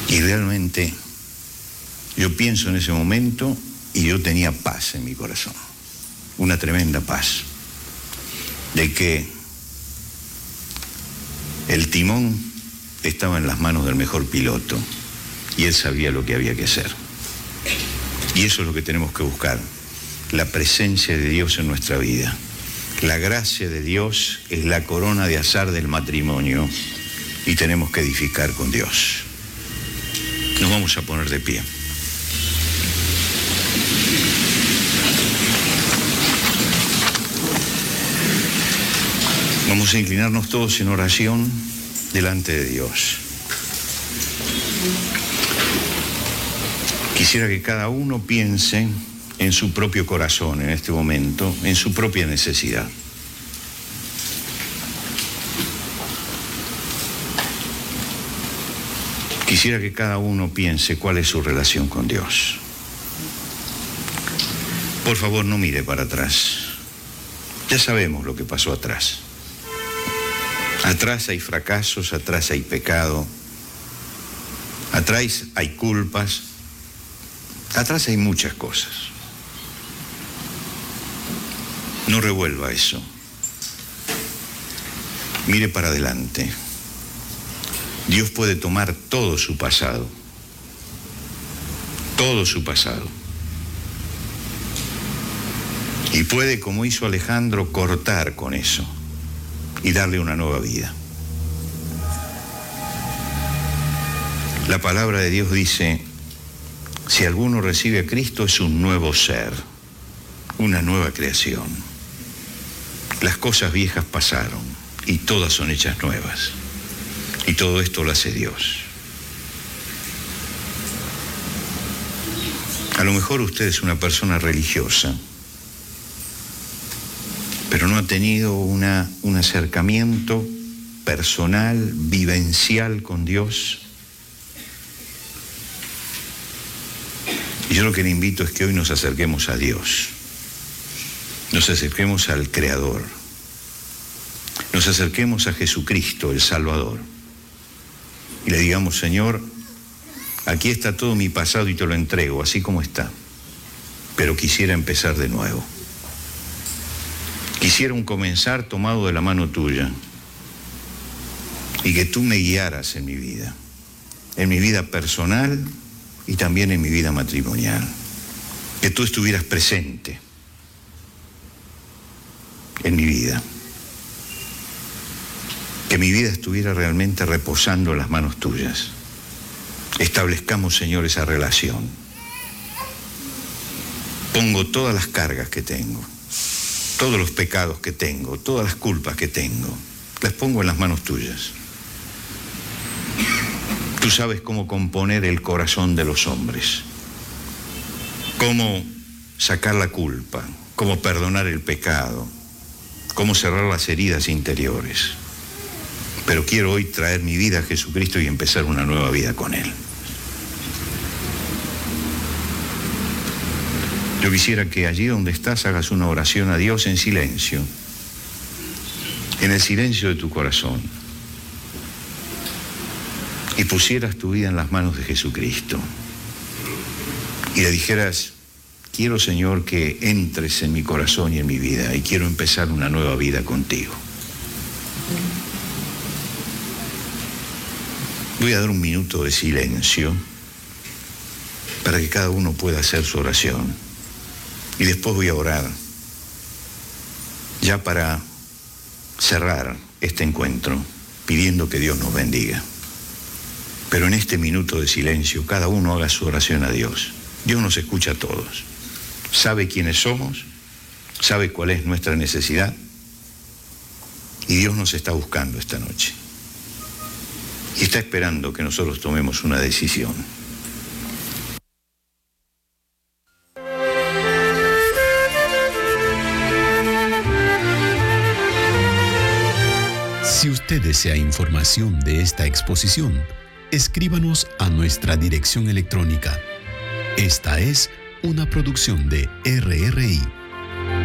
Y realmente yo pienso en ese momento y yo tenía paz en mi corazón, una tremenda paz, de que el timón estaba en las manos del mejor piloto y él sabía lo que había que hacer. Y eso es lo que tenemos que buscar, la presencia de Dios en nuestra vida. La gracia de Dios es la corona de azar del matrimonio y tenemos que edificar con Dios. Nos vamos a poner de pie. Vamos a inclinarnos todos en oración delante de Dios. Quisiera que cada uno piense en su propio corazón en este momento, en su propia necesidad. Quisiera que cada uno piense cuál es su relación con Dios. Por favor, no mire para atrás. Ya sabemos lo que pasó atrás. Atrás hay fracasos, atrás hay pecado, atrás hay culpas, atrás hay muchas cosas. No revuelva eso. Mire para adelante. Dios puede tomar todo su pasado, y puede, como hizo Alejandro, cortar con eso y darle una nueva vida. La palabra de Dios dice, si alguno recibe a Cristo es un nuevo ser, una nueva creación. Las cosas viejas pasaron y todas son hechas nuevas. Y todo esto lo hace Dios. A lo mejor usted es una persona religiosa, pero no ha tenido un acercamiento personal, vivencial con Dios. Y yo lo que le invito es que hoy nos acerquemos a Dios, nos acerquemos al Creador, nos acerquemos a Jesucristo, el Salvador, y le digamos, Señor, aquí está todo mi pasado y te lo entrego, así como está, pero quisiera empezar de nuevo. Quisiera un comenzar tomado de la mano tuya y que tú me guiaras en mi vida personal y también en mi vida matrimonial. Que tú estuvieras presente en mi vida. Que mi vida estuviera realmente reposando en las manos tuyas. Establezcamos, Señor, esa relación. Pongo todas las cargas que tengo, todos los pecados que tengo, todas las culpas que tengo, las pongo en las manos tuyas. Tú sabes cómo componer el corazón de los hombres, cómo sacar la culpa, cómo perdonar el pecado, cómo cerrar las heridas interiores. Pero quiero hoy traer mi vida a Jesucristo y empezar una nueva vida con Él. Yo quisiera que allí donde estás hagas una oración a Dios en silencio, en el silencio de tu corazón, y pusieras tu vida en las manos de Jesucristo y le dijeras, quiero, Señor, que entres en mi corazón y en mi vida y quiero empezar una nueva vida contigo. Voy a dar un minuto de silencio para que cada uno pueda hacer su oración. Y después voy a orar, ya para cerrar este encuentro, pidiendo que Dios nos bendiga. Pero en este minuto de silencio, cada uno haga su oración a Dios. Dios nos escucha a todos. Sabe quiénes somos, sabe cuál es nuestra necesidad, y Dios nos está buscando esta noche. Y está esperando que nosotros tomemos una decisión. Si usted desea información de esta exposición, escríbanos a nuestra dirección electrónica. Esta es una producción de RRI.